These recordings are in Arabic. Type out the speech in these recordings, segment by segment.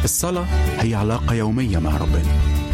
الصلاة هي علاقة يومية مع ربنا.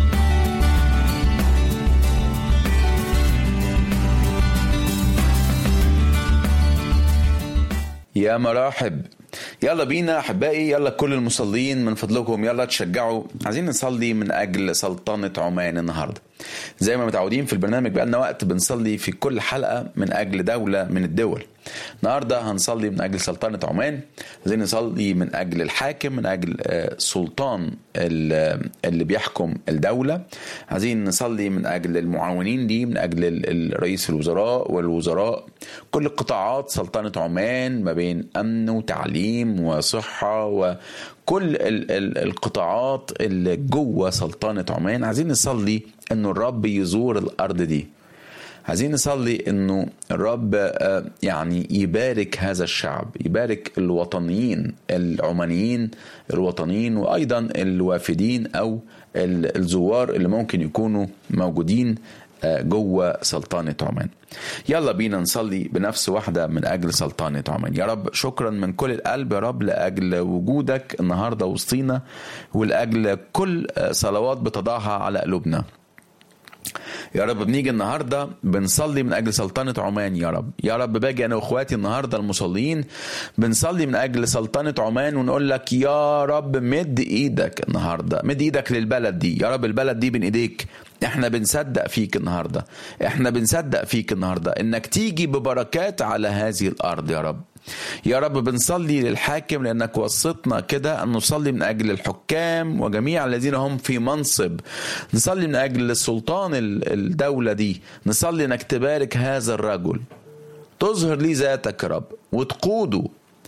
يا مراحب، يلا بينا أحبائي، يلا كل المصلين من فضلكم يلا تشجعوا. عايزين نصلي من أجل سلطنة عمان النهاردة. زي ما متعودين في البرنامج بقالنا وقت بنصلي في كل حلقة من أجل دولة من الدول. النهاردة هنصلي من أجل سلطنة عمان، عايزين نصلي من أجل الحاكم، من أجل سلطان اللي بيحكم الدولة. عايزين نصلي من أجل المعاونين دي، من أجل رئيس الوزراء والوزراء، كل قطاعات سلطنة عمان ما بين أمن وتعليم وصحة وكل القطاعات اللي جوه سلطنة عمان. عايزين نصلي إنه الرب يزور الأرض دي. عايزين نصلي انه الرب يعني يبارك هذا الشعب، يبارك الوطنيين العمانيين الوطنيين، وايضا الوافدين او الزوار اللي ممكن يكونوا موجودين جوه سلطنة عمان. يلا بينا نصلي بنفس واحدة من أجل سلطنة عمان. يا رب شكرا من كل القلب يا رب لأجل وجودك النهاردة وسطينا، ولأجل كل صلوات بتضعها على قلوبنا. يا رب بنيجي النهاردة بنصلي من أجل سلطنة عمان. يا رب باجي أنا وإخواتي النهاردة المصلين بنصلي من أجل سلطنة عمان، ونقول لك يا رب مد إيدك النهاردة، مد إيدك للبلد دي. يا رب البلد دي بين إيديك، احنا بنصدق فيك النهاردة، احنا بنصدق فيك النهاردة انك تيجي ببركات على هذه الأرض. يا رب بنصلي للحاكم لأنك وصيتنا كده أن نصلي من أجل الحكام وجميع الذين هم في منصب. نصلي من أجل سلطان الدولة دي، نصلي أنك تبارك هذا الرجل، تظهر لي ذاتك يا رب وتقوده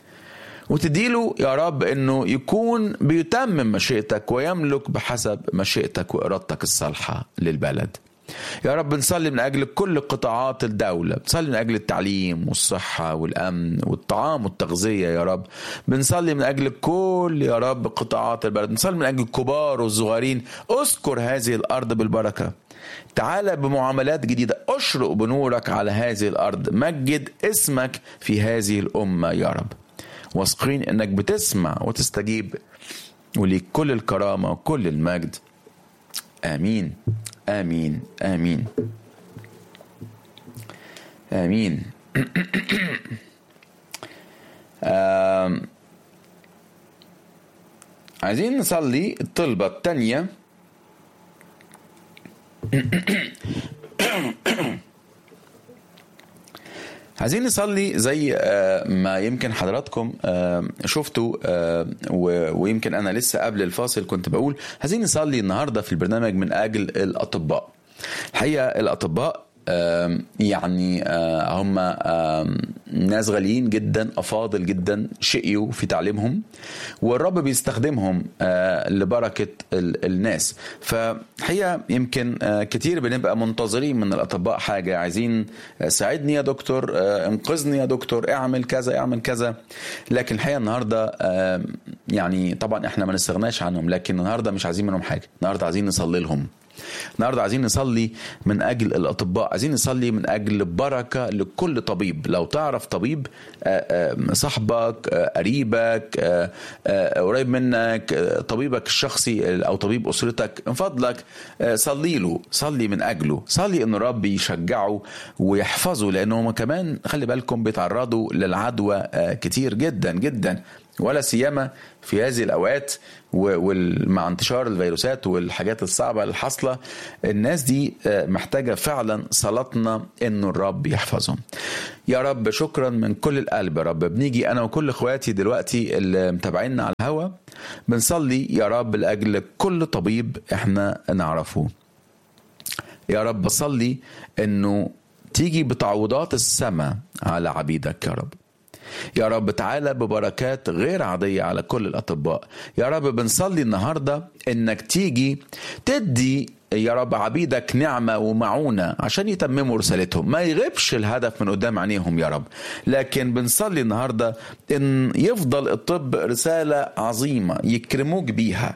وتديله يا رب أنه يكون بيتمم مشيئتك ويملك بحسب مشيئتك وإرادتك الصالحة للبلد. يا رب نصلي من أجل كل قطاعات الدولة، نصلي من أجل التعليم والصحة والأمن والطعام والتغذية. يا رب بنصلي من أجل كل يا رب قطاعات البلد، نصلي من أجل الكبار والصغيرين. أذكر هذه الأرض بالبركة، تعال بمعاملات جديدة، أشرق بنورك على هذه الأرض، مجد اسمك في هذه الأمة يا رب. واثقين أنك بتسمع وتستجيب، وليك كل الكرامة وكل المجد. آمين آمين آمين آمين. عايزين نصلي الطلبة التانية. عايزين نصلي زي ما يمكن حضراتكم شفتوا، ويمكن أنا لسه قبل الفاصل كنت بقول عايزين نصلي النهاردة في البرنامج من أجل الأطباء. الحقيقة الأطباء يعني هم ناس غاليين جدا، أفاضل جدا، شقيوا في تعليمهم، والرب بيستخدمهم لبركة الناس. فحقيقة يمكن كتير بنبقى منتظرين من الأطباء حاجة، عايزين ساعدني يا دكتور، انقذني يا دكتور، اعمل كذا اعمل كذا. لكن الحقيقة النهاردة يعني طبعا احنا ما نستغناش عنهم، لكن النهاردة مش عايزين منهم حاجة. النهاردة عايزين نصلي لهم، النهاردة عايزين نصلي من أجل الأطباء، عايزين نصلي من أجل بركة لكل طبيب. لو تعرف طبيب صاحبك، قريبك، قريب منك، طبيبك الشخصي أو طبيب أسرتك، من فضلك صلي له، صلي من أجله، صلي إن رب يشجعه ويحفظه، لأنهم كمان خلي بالكم بيتعرضوا للعدوى كتير جدا جدا، ولا سيما في هذه الأوقات ومع انتشار الفيروسات والحاجات الصعبة اللي حاصلة. الناس دي محتاجة فعلا صلاتنا إنه الرب يحفظهم. يا رب شكرا من كل القلب يا رب. بنيجي أنا وكل إخواتي دلوقتي اللي متابعيننا على الهوا بنصلي يا رب لأجل كل طبيب إحنا نعرفه. يا رب بصلي إنه تيجي بتعويضات السماء على عبيدك يا رب. يا رب تعالى ببركات غير عادية على كل الأطباء. يا رب بنصلي النهاردة إنك تيجي تدي يا رب عبيدك نعمة ومعونة عشان يتمموا رسالتهم، ما يغيبش الهدف من قدام عينيهم يا رب. لكن بنصلي النهاردة إن يفضل الطب رسالة عظيمة يكرموك بيها،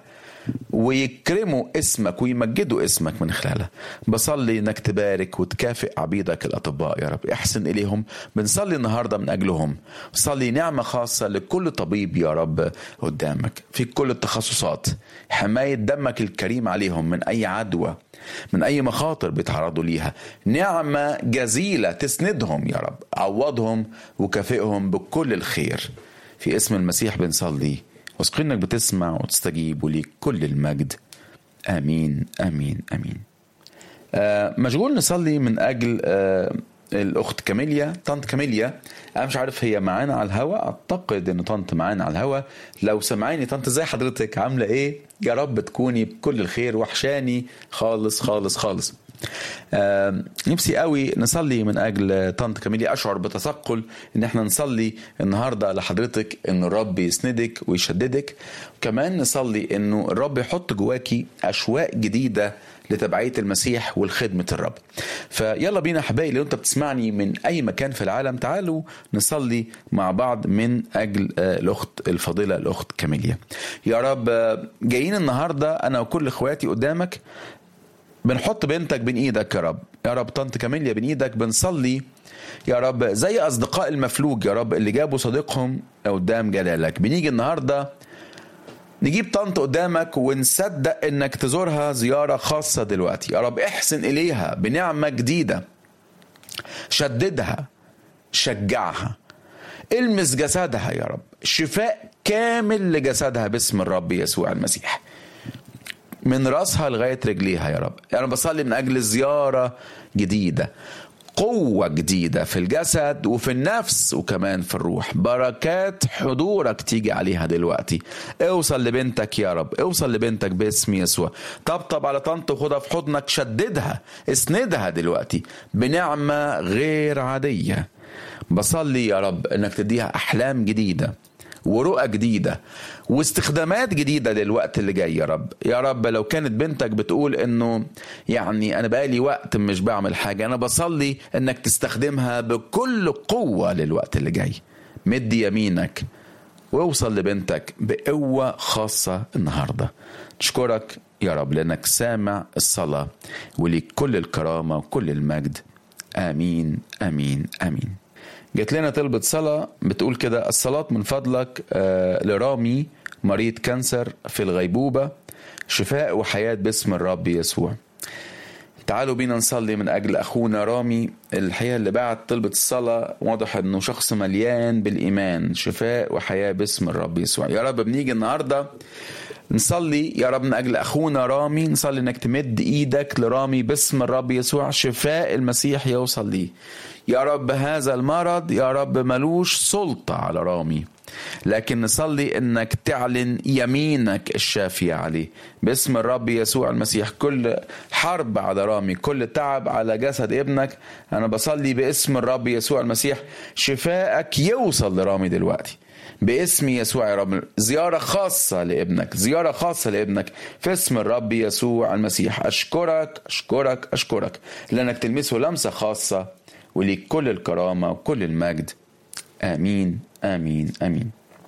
ويكرموا اسمك ويمجدوا اسمك من خلالها. بصلي انك تبارك وتكافئ عبيدك الاطباء يا رب، احسن اليهم. بنصلي النهارده من اجلهم، صلي نعمه خاصه لكل طبيب يا رب قدامك في كل التخصصات، حمايه دمك الكريم عليهم من اي عدوى، من اي مخاطر بيتعرضوا ليها، نعمه جزيله تسندهم يا رب. عوضهم وكافئهم بكل الخير في اسم المسيح بنصلي، واثقين انك بتسمع وتستجيب، وليك كل المجد. امين امين امين. مشغول نصلي من اجل الاخت كاميليا، طنط كاميليا. انا مش عارف هي معانا على الهوا، اعتقد ان طنط معانا على الهوا. لو سمعيني طنط، ازاي حضرتك؟ عامله ايه؟ يا رب تكوني بكل الخير، وحشاني خالص خالص خالص. نفسي قوي نصلي من اجل طنط كاميليا. اشعر بتثقل ان احنا نصلي النهارده لحضرتك ان الرب يسندك ويشددك، وكمان نصلي انه الرب يحط جواكي اشواق جديده لتبعية المسيح والخدمة الرب. فيلا بينا حبايبي، لو انت بتسمعني من اي مكان في العالم، تعالوا نصلي مع بعض من اجل الاخت الفضيلة الاخت كاميليا. يا رب جايين النهاردة انا وكل اخواتي قدامك، بنحط بنتك بين ايدك يا رب. يا رب طنط كاميليا بين ايدك، بنصلي يا رب زي اصدقاء المفلوج يا رب اللي جابوا صديقهم قدام جلالك. بنيجي النهارده نجيب طنط قدامك ونصدق انك تزورها زيارة خاصة دلوقتي. يا رب احسن اليها بنعمة جديدة، شددها، شجعها، المس جسدها يا رب، شفاء كامل لجسدها باسم الرب يسوع المسيح، من رأسها لغاية رجليها يا رب. أنا بصلي من أجل زيارة جديدة، قوة جديدة في الجسد وفي النفس وكمان في الروح. بركات حضورك تيجي عليها دلوقتي. اوصل لبنتك يا رب، اوصل لبنتك باسم يسوع. طبطب على طنط وخدها في حضنك، شددها، اسندها دلوقتي بنعمة غير عادية. بصلي يا رب انك تديها احلام جديدة ورؤى جديدة واستخدامات جديدة للوقت اللي جاي يا رب. يا رب لو كانت بنتك بتقول انه يعني انا بقالي وقت مش بعمل حاجة، انا بصلي انك تستخدمها بكل قوة للوقت اللي جاي. مد يمينك واوصل لبنتك بقوة خاصة النهاردة. نشكرك يا رب لانك سامع الصلاة، وليك كل الكرامة وكل المجد. امين امين امين. جات لنا طلبة صلاة بتقول كده: الصلاة من فضلك لرامي مريض كانسر في الغيبوبة، شفاء وحياة باسم الرب يسوع. تعالوا بينا نصلي من أجل أخونا رامي. الحقيقة اللي بعد طلبة الصلاة واضح أنه شخص مليان بالإيمان، شفاء وحياة باسم الرب يسوع. يا رب بنيجي النهاردة نصلي يا رب من أجل أخونا رامي، نصلي أنك تمد إيدك لرامي باسم الرب يسوع، شفاء المسيح يوصل ليه يا رب. هذا المرض يا رب ملوش سلطة على رامي، لكن نصلي انك تعلن يمينك الشافية عليه باسم الرب يسوع المسيح. كل حرب على رامي، كل تعب على جسد ابنك، انا بصلي باسم الرب يسوع المسيح شفائك يوصل لرامي دلوقتي باسم يسوع يا رب. زيارة خاصة لابنك، زيارة خاصة لابنك في اسم الرب يسوع المسيح. أشكرك أشكرك أشكرك لأنك تلمسه لمسة خاصة، وليك كل الكرامة وكل المجد. آمين آمين آمين.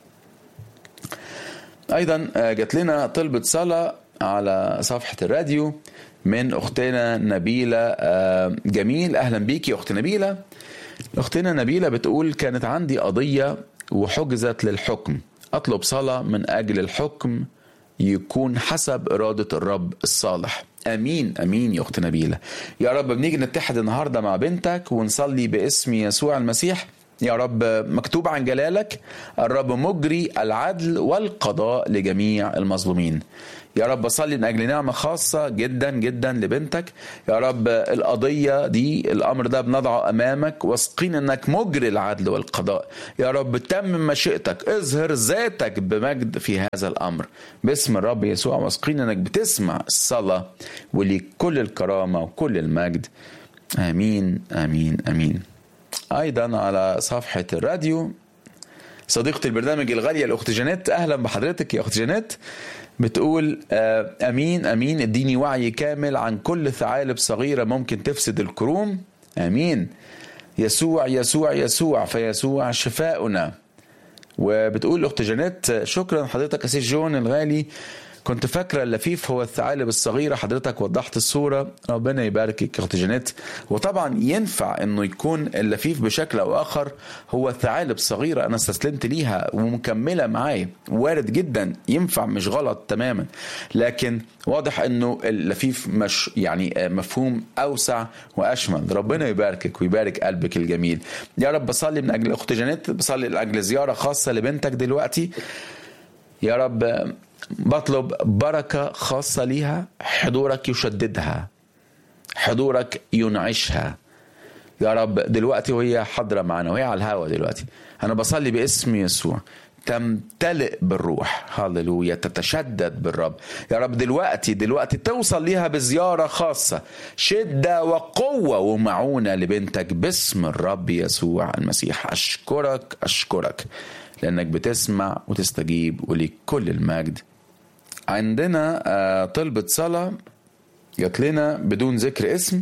أيضا جات لنا طلبة صلاة على صفحة الراديو من أختنا نبيلة جميل. أهلا بيك يا أخت نبيلة. أختنا نبيلة بتقول: كانت عندي قضية وحجزت للحكم، أطلب صلاة من أجل الحكم يكون حسب إرادة الرب الصالح. أمين أمين يا أخت نبيلة. يا رب بنيجي نتحد النهاردة مع بنتك ونصلي باسم يسوع المسيح. يا رب مكتوب عن جلالك: الرب مجري العدل والقضاء لجميع المظلومين. يا رب صلي من أجل نعمة خاصة جدا جدا لبنتك. يا رب القضية دي، الأمر ده بنضعه أمامك، واثقين أنك مجري العدل والقضاء. يا رب تمم مشيئتك، اظهر ذاتك بمجد في هذا الأمر باسم الرب يسوع، واثقين أنك بتسمع الصلاة، وليك كل الكرامة وكل المجد. آمين آمين آمين. أيضا على صفحة الراديو صديقة البرنامج الغالية الأخت جانيت، أهلا بحضرتك يا أخت جانيت، بتقول: أمين أمين، اديني وعي كامل عن كل ثعالب صغيرة ممكن تفسد الكروم. أمين. يسوع يسوع يسوع، فيسوع شفاؤنا. وبتقول أخت جانيت: شكرا حضرتك أسيس جون الغالي، كنت فاكرة اللفيف هو الثعالب الصغيرة، حضرتك وضحت الصورة، ربنا يباركك اختي جانيت. وطبعا ينفع انه يكون اللفيف بشكل او اخر هو ثعالب صغيرة انا استسلمت ليها ومكملة معايا، وارد جدا، ينفع، مش غلط تماما. لكن واضح انه اللفيف مش يعني مفهوم اوسع واشمل. ربنا يباركك ويبارك قلبك الجميل يا رب. بصلي من اجل اختي جانيت، بصلي من اجل زيارة خاصة لبنتك دلوقتي يا رب. بطلب بركة خاصة ليها، حضورك يشددها، حضورك ينعشها يا رب دلوقتي وهي حاضرة معنا وهي على الهوا دلوقتي. أنا بصلي باسم يسوع تمتلئ بالروح، هاللويا، تتشدد بالرب يا رب دلوقتي توصل ليها بزيارة خاصة، شدة وقوة ومعونة لبنتك باسم الرب يسوع المسيح. أشكرك لأنك بتسمع وتستجيب، وليك كل المجد. عندنا طلبة صلاة جات لنا بدون ذكر اسم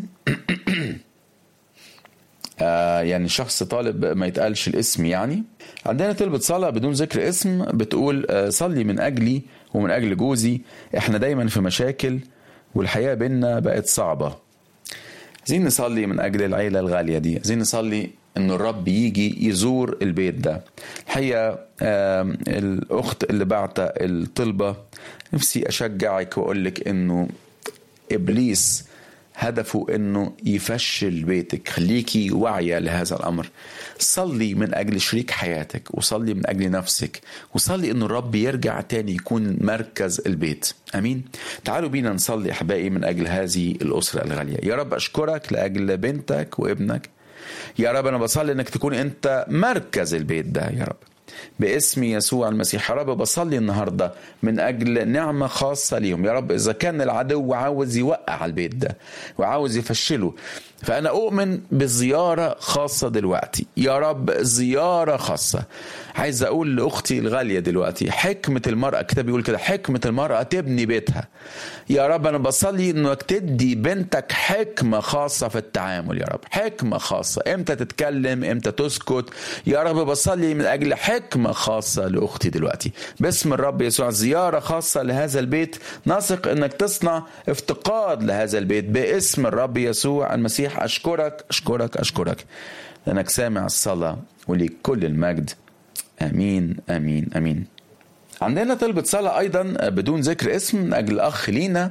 يعني شخص طالب ما يتقالش الاسم. يعني عندنا طلبة صلاة بدون ذكر اسم بتقول صلي من أجلي ومن أجل جوزي، احنا دايما في مشاكل والحياة بينا بقت صعبة. عايزين نصلي من أجل العيلة الغالية دي، عايزين نصلي إن الرب يجي يزور البيت ده. الحقيقة الأخت اللي بعت الطلبة، نفسي أشجعك وأقولك إنه إبليس هدفه إنه يفشل بيتك. خليكي واعية لهذا الأمر. صلي من أجل شريك حياتك، وصلي من أجل نفسك، وصلي إنه الرب يرجع تاني يكون مركز البيت. أمين. تعالوا بينا نصلي أحبائي من أجل هذه الأسرة الغالية. يا رب أشكرك لأجل بنتك وابنك يا رب. أنا بصلي إنك تكون أنت مركز البيت ده يا رب باسم يسوع المسيح. يا رب بصلي النهاردة من أجل نعمة خاصة ليهم يا رب. إذا كان العدو عاوز يوقع البيت ده وعاوز يفشله، فأنا أؤمن بزيارة خاصة دلوقتي يا رب، زيارة خاصة. عايز أقول لأختي الغالية دلوقتي، حكمة المرأة، كتاب بيقول كده، حكمة المرأة تبني بيتها يا رب. أنا بصلي إنك تدي بنتك حكمة خاصة في التعامل يا رب، حكمة خاصة، إمتى تتكلم إمتى تسكت يا رب. بصلي من أجل حكمة خاصة لأختي دلوقتي باسم الرب يسوع. زيارة خاصة لهذا البيت، نثق إنك تصنع افتقاد لهذا البيت باسم الرب يسوع المسيح. أشكرك لأنك سامع الصلاة، وليك كل المجد. آمين آمين آمين. عندنا طلبة صلاة أيضا بدون ذكر اسم من أجل أخ لينا،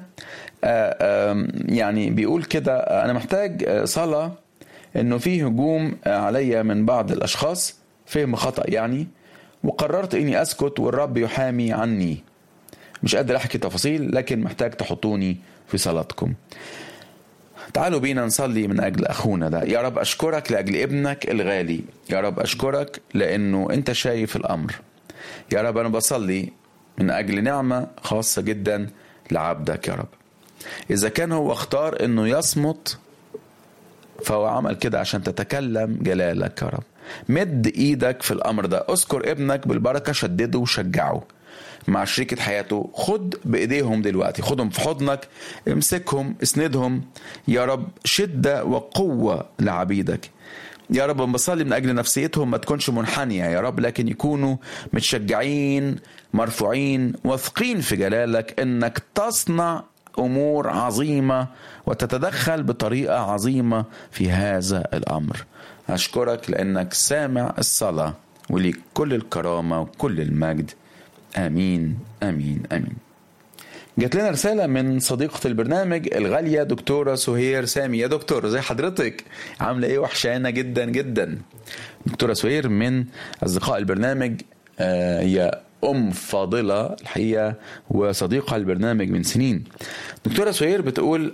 يعني بيقول كده، أنا محتاج صلاة إنه فيه هجوم عليا من بعض الأشخاص، فهم خطأ يعني، وقررت إني أسكت والرب يحامي عني. مش قادر أحكي تفاصيل لكن محتاج تحطوني في صلاتكم. تعالوا بينا نصلي من أجل أخونا ده. يا رب أشكرك لأجل ابنك الغالي يا رب، أشكرك لأنه أنت شايف الأمر يا رب. أنا بصلي من أجل نعمة خاصة جدا لعبدك يا رب. إذا كان هو اختار أنه يصمت فهو عمل كده عشان تتكلم جلالك يا رب. مد إيدك في الأمر ده، أذكر ابنك بالبركة، شدده وشجعه مع شريكة حياته. خد بإيديهم دلوقتي، خدهم في حضنك، امسكهم، اسندهم يا رب. شدة وقوة لعبيدك يا رب. بصلي من أجل نفسيتهم ما تكونش منحنية يا رب، لكن يكونوا متشجعين، مرفوعين، واثقين في جلالك إنك تصنع أمور عظيمة وتتدخل بطريقة عظيمة في هذا الأمر. أشكرك لأنك سامع الصلاة، وليك كل الكرامة وكل المجد. آمين آمين آمين. جات لنا رسالة من صديقة البرنامج الغالية دكتورة سهير سامي. يا دكتور زي حضرتك، عاملة ايه؟ وحشانا جدا جدا. دكتورة سهير من أصدقاء البرنامج، هي أم فاضلة الحقيقة وصديقة البرنامج من سنين. دكتورة سهير بتقول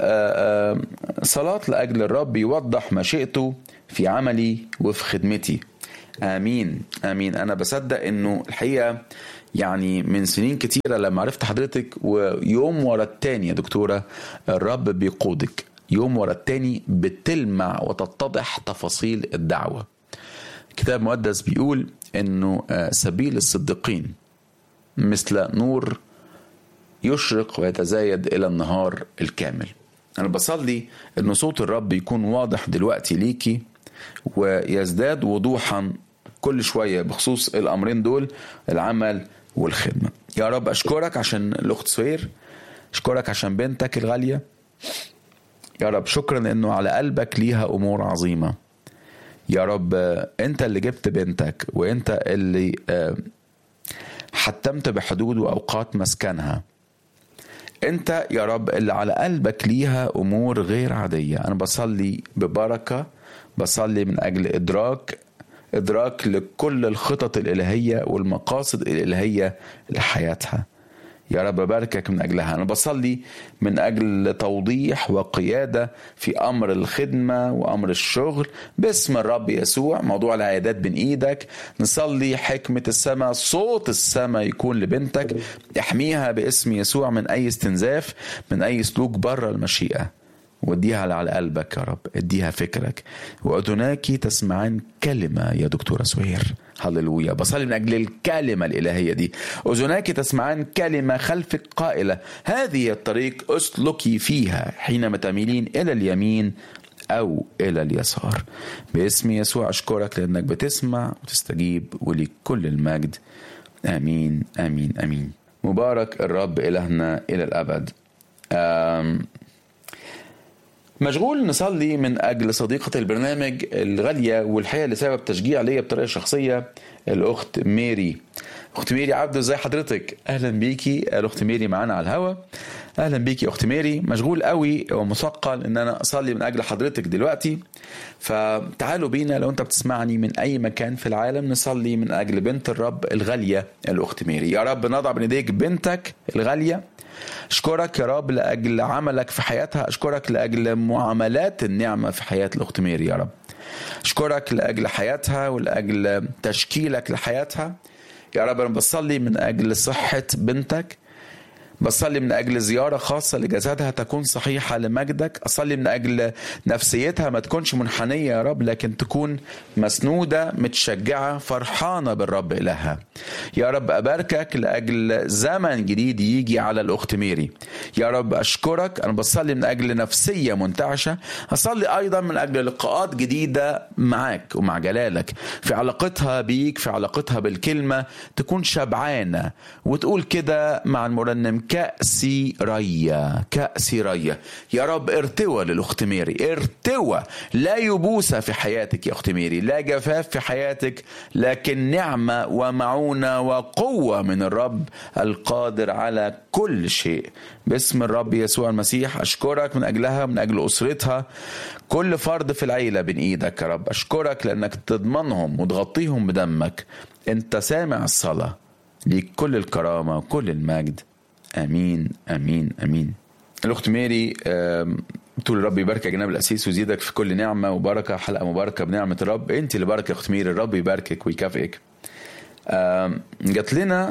صلاة لأجل الرب يوضح مشيئته في عملي وفي خدمتي. آمين آمين. أنا بصدق إنه الحقيقة يعني من سنين كتيرة لما عرفت حضرتك، ويوم ورا التاني يا دكتورة الرب بيقودك، يوم ورا التاني بتلمع وتتضح تفاصيل الدعوة. كتاب مقدس بيقول إنه سبيل الصديقين مثل نور يشرق ويتزايد إلى النهار الكامل. أنا بصلي إنه صوت الرب يكون واضح دلوقتي ليكي ويزداد وضوحا كل شوية بخصوص الأمرين دول، العمل والخدمة. يا رب أشكرك عشان الأخت سوير، أشكرك عشان بنتك الغالية يا رب. شكرا إنه على قلبك ليها أمور عظيمة يا رب. أنت اللي جبت بنتك، وأنت اللي حتمت بحدود وأوقات مسكنها. أنت يا رب اللي على قلبك ليها أمور غير عادية. أنا بصلي ببركة، بصلي من أجل إدراك لكل الخطط الإلهية والمقاصد الإلهية لحياتها يا رب. باركك من أجلها. أنا بصلي من أجل توضيح وقيادة في أمر الخدمة وأمر الشغل باسم الرب يسوع. موضوع العيادات بين إيدك. نصلي حكمة السماء، صوت السماء يكون لبنتك. احميها باسم يسوع من أي استنزاف، من أي سلوك بره المشيئة. وديها على قلبك يا رب، اديها فكرك. وأذناك تسمعان كلمة يا دكتورة سوير. هللويا. بصلي من أجل الكلمة الإلهية دي. أذناك تسمعان كلمة خلفك قائلة هذه الطريق اسلكي فيها حينما تميلين إلى اليمين أو إلى اليسار. باسم يسوع أشكرك لأنك بتسمع وتستجيب، ولكل المجد. آمين آمين آمين. مبارك الرب إلهنا إلى الأبد. مشغول نصلي من أجل صديقة البرنامج الغالية والحقيقة لسبب تشجيع ليا بطريقة شخصية، الأخت ميري. أخت ميري عبده، ازاي حضرتك؟ أهلا بيكي. الأخت ميري معانا على الهوا. أهلا بيكي أخت ميري. مشغول قوي ومثقل إن أنا أصلي من أجل حضرتك دلوقتي، فتعالوا بينا لو أنت بتسمعني من أي مكان في العالم نصلي من أجل بنت الرب الغالية الأخت ميري. يا رب نضع بين يديك بنتك الغالية. أشكرك يا رب لأجل عملك في حياتها. أشكرك لأجل معاملات النعمة في حياة الأخت ميري يا رب. أشكرك لأجل حياتها ولأجل تشكيلك لحياتها يا رب. أنا بصلي من أجل صحة بنتك، بصلي من أجل زيارة خاصة لجسدها تكون صحيحة لمجدك. أصلي من أجل نفسيتها ما تكونش منحنية يا رب، لكن تكون مسنودة متشجعة فرحانة بالرب إلها يا رب. أباركك لأجل زمن جديد يجي على الأخت ميري يا رب. أشكرك. أنا بصلي من أجل نفسية منتعشة. أصلي أيضا من أجل لقاءات جديدة معك ومع جلالك في علاقتها بيك، في علاقتها بالكلمة، تكون شبعانة وتقول كده مع المرنم كأسي ريا كأسي ريا يا رب. ارتوى للأخت ميري، ارتوى. لا يبوسة في حياتك يا أخت ميري، لا جفاف في حياتك، لكن نعمة ومعونة وقوة من الرب القادر على كل شيء باسم الرب يسوع المسيح. أشكرك من أجلها، من أجل أسرتها، كل فرد في العيلة بين إيدك يا رب. أشكرك لأنك تضمنهم وتغطيهم بدمك. أنت سامع الصلاة، ليك كل الكرامة وكل المجد. امين امين امين. الاخت ميري تقول الرب يبارك يا جناب الاسيس ويزيدك في كل نعمه وبركه. حلقه مباركه بنعمه الرب. انت اللي بارك يا اخت ميري، الرب يباركك ويكافئك. جات لنا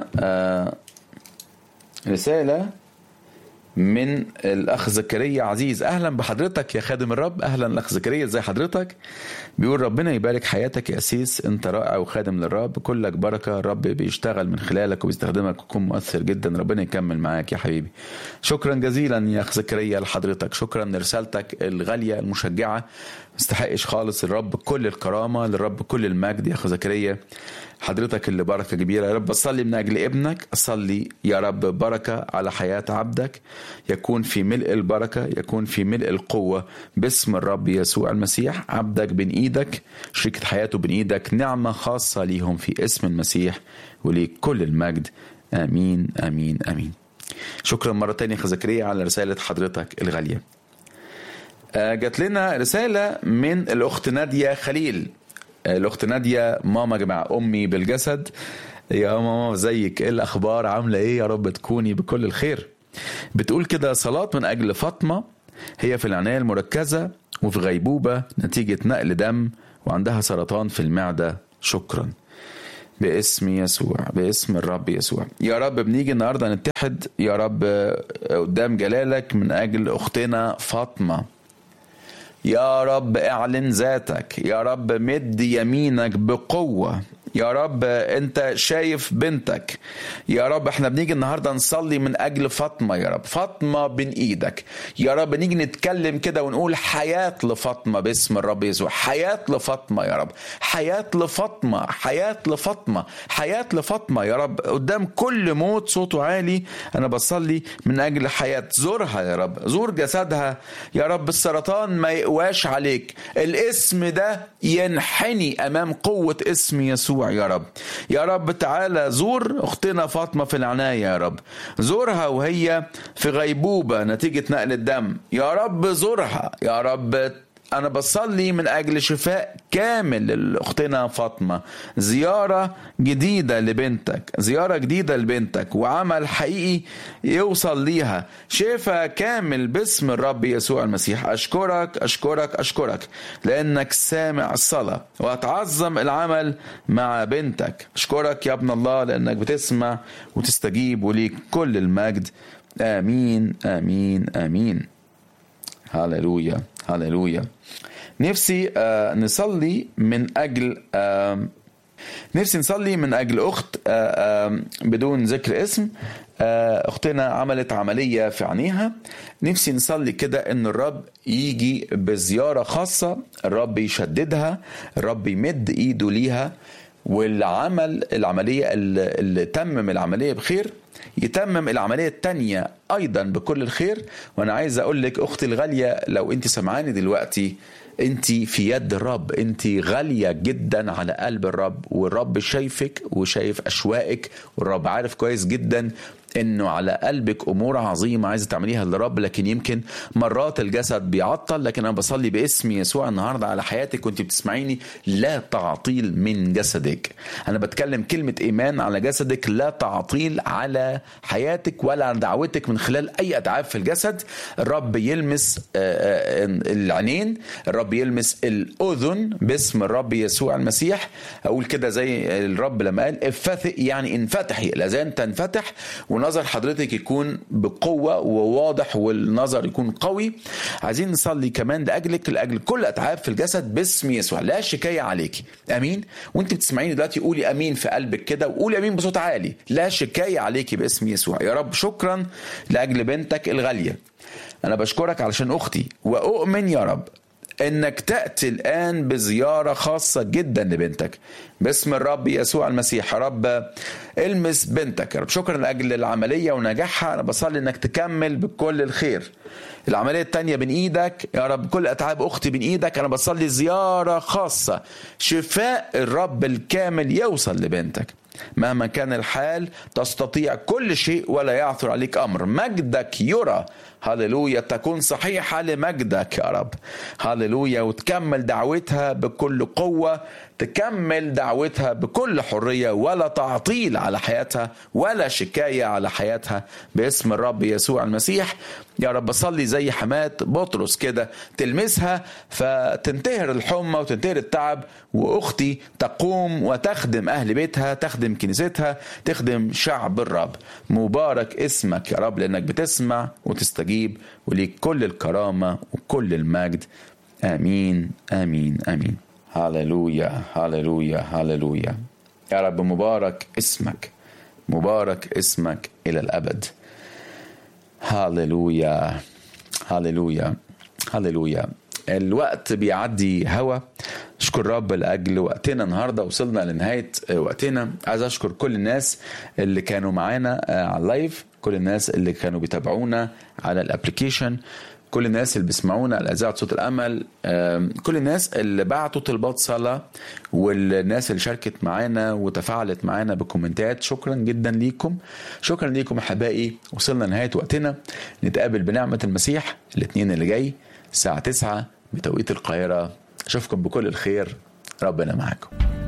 رساله من الاخ زكريا عزيز. اهلا بحضرتك يا خادم الرب. اهلا الاخ زكريا، ازي حضرتك؟ بيقول ربنا يبارك حياتك يا اسيس، انت رائع وخادم للرب، كلك بركه. الرب بيشتغل من خلالك وبيستخدمك ويكون مؤثر جدا. ربنا يكمل معاك يا حبيبي. شكرا جزيلا يا اخ زكريا لحضرتك. شكرا لرسالتك الغاليه المشجعه. مستحقش خالص. الرب كل الكرامه، للرب كل المجد يا اخ زكريا. حضرتك اللي بركة كبيرة يا رب. أصلي من أجل ابنك، أصلي يا رب بركة على حياة عبدك، يكون في ملء البركة، يكون في ملء القوة باسم الرب يسوع المسيح. عبدك بين إيدك، شركة حياته بين إيدك، نعمة خاصة ليهم في اسم المسيح وليك كل المجد. آمين آمين آمين. شكرا مرة تانية أخي زكريا على رسالة حضرتك الغالية. جات لنا رسالة من الأخت نادية خليل. الأخت نادية ماما جماعة أمي بالجسد. يا ماما زيك، إيه الأخبار؟ عاملة إيه؟ يا رب تكوني بكل الخير. بتقول كده صلاة من أجل فاطمة، هي في العناية المركزة وفي غيبوبة نتيجة نقل دم وعندها سرطان في المعدة. شكرا باسم يسوع، باسم الرب يسوع. يا رب بنيجي النهاردة نتحد يا رب قدام جلالك من أجل أختنا فاطمة. يا رب اعلن ذاتك، يا رب مد يمينك بقوة، يا رب انت شايف بنتك يا رب. احنا بنيجي النهاردة نصلي من اجل فاطمة يا رب. فاطمة بين ايدك يا رب. نيجي نتكلم كده ونقول حياة لفاطمة باسم الرب يسوع. حياة لفاطمة يا رب. حياة لفاطمة. حياة لفاطمة. حياة لفاطمة يا رب. قدام كل موت صوته عالي انا بصلي من اجل حياة. زورها يا رب. زور جسدها يا رب. السرطان ما يقواش عليك. الاسم ده ينحني امام قوة اسم يسوع يا رب. يا رب تعالى زور اختنا فاطمة في العناية يا رب. زورها وهي في غيبوبة نتيجة نقل الدم يا رب. زورها يا رب. أنا بصلي من أجل شفاء كامل لأختنا فاطمة. زيارة جديدة لبنتك. زيارة جديدة لبنتك وعمل حقيقي يوصل ليها. شفاء كامل باسم الرب يسوع المسيح. أشكرك أشكرك أشكرك لأنك سامع الصلاة وهتعظم العمل مع بنتك. أشكرك يا ابن الله لأنك بتسمع وتستجيب وليك كل المجد. آمين آمين آمين. هاليلويا هاليلويا. نفسي نصلي من أجل أخت بدون ذكر اسم. أختنا عملت عملية في عينيها. نفسي نصلي كده إن الرب يجي بزيارة خاصة. الرب يشددها. الرب يمد إيده ليها. العملية اللي تمم العملية بخير يتمم العملية التانية أيضا بكل الخير. وأنا عايز أقول لك أختي الغالية لو أنت سمعاني دلوقتي أنت في يد الرب. أنت غالية جدا على قلب الرب والرب شايفك وشايف أشواقك والرب عارف كويس جدا انه على قلبك امور عظيمه عايزه تعمليها للرب. لكن يمكن مرات الجسد بيعطل. لكن انا بصلي باسم يسوع النهارده على حياتك وانت بتسمعيني. لا تعطيل من جسدك. انا بتكلم كلمه ايمان على جسدك. لا تعطيل على حياتك ولا على دعوتك من خلال اي اتعاب في الجسد. الرب يلمس العينين. الرب يلمس الاذن باسم الرب يسوع المسيح. اقول كده زي الرب لما قال افتحي يعني انفتحي. الاذان تنفتح ونظر حضرتك يكون بقوة وواضح والنظر يكون قوي. عايزين نصلي كمان لأجل كل أتعاب في الجسد باسم يسوع. لا شكاية عليك. أمين. وانت بتسمعيني دلوقتي قولي أمين في قلبك كده وقولي أمين بصوت عالي. لا شكاية عليك باسم يسوع. يا رب شكرا لأجل بنتك الغالية. أنا بشكرك علشان أختي وأؤمن يا رب انك تأتي الآن بزيارة خاصة جدا لبنتك باسم الرب يسوع المسيح. يا رب المس بنتك يا رب. شكرا لأجل العملية ونجاحها. أنا بصلي انك تكمل بكل الخير. العملية التانية بين ايدك يا رب. كل أتعاب أختي بين ايدك. أنا بصلي زيارة خاصة. شفاء الرب الكامل يوصل لبنتك. مهما كان الحال تستطيع كل شيء ولا يعثر عليك أمر. مجدك يرى. هاليلويا. تكون صحيحة لمجدك يا رب. هاليلويا. وتكمل دعوتها بكل قوة. تكمل دعوتها بكل حرية ولا تعطيل على حياتها ولا شكاية على حياتها باسم الرب يسوع المسيح. يا رب صلي زي حماة بطرس كده تلمسها فتنتهر الحمى وتنتهر التعب. وأختي تقوم وتخدم أهل بيتها. تخدم كنيستها. تخدم شعب الرب. مبارك اسمك يا رب لأنك بتسمع وتستجيب وليك كل الكرامة وكل المجد. آمين آمين آمين. هاليلويا هاليلويا هاليلويا. يا رب مبارك اسمك. مبارك اسمك إلى الأبد. هاليلويا هاليلويا هاليلويا. الوقت بيعدي هوا. اشكر رب لأجل وقتنا النهاردة. وصلنا لنهاية وقتنا. عايز اشكر كل الناس اللي كانوا معانا على اللايف. كل الناس اللي كانوا بيتابعونا على الابليكيشن. كل الناس اللي بيسمعونا على إذاعة صوت الأمل. كل الناس اللي بعتوا طلبات صلاة والناس اللي شاركت معانا وتفاعلت معانا بكومنتات. شكرا جدا ليكم. شكرا ليكم أحبائي. وصلنا لنهاية وقتنا. نتقابل بنعمة المسيح الاثنين اللي جاي الساعة 9 بتوقيت القاهرة. أشوفكم بكل الخير. ربنا معكم.